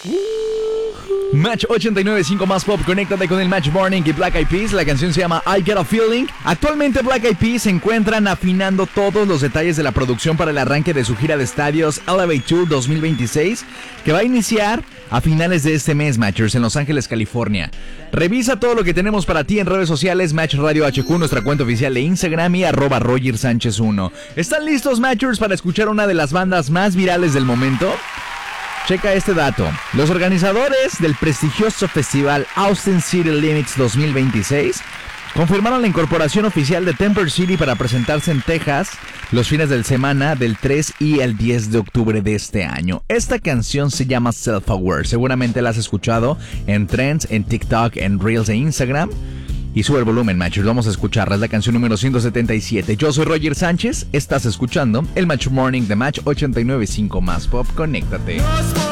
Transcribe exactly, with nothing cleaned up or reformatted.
Match ochenta y nueve punto cinco más pop, conéctate con el Match Morning y Black Eyed Peas. La canción se llama I Get a Feeling. Actualmente Black Eyed Peas se encuentran afinando todos los detalles de la producción para el arranque de su gira de estadios Elevate Tour dos mil veintiséis, que va a iniciar a finales de este mes, Matchers, en Los Ángeles, California. Revisa todo lo que tenemos para ti en redes sociales, Match Radio H Q, nuestra cuenta oficial de Instagram y arroba Roger Sánchez uno. ¿Están listos, Matchers, para escuchar una de las bandas más virales del momento? Checa este dato. Los organizadores del prestigioso festival Austin City Limits dos mil veintiséis confirmaron la incorporación oficial de Temper City para presentarse en Texas los fines de semana del tres y el diez de octubre de este año. Esta canción se llama Self Aware. Seguramente la has escuchado en trends, en TikTok, en Reels e Instagram. Y sube el volumen, Matchers. Vamos a escucharla. Es la canción número ciento setenta y siete. Yo soy Roger Sánchez. Estás escuchando el Match Morning de Match ochenta y nueve punto cinco más pop. Conéctate.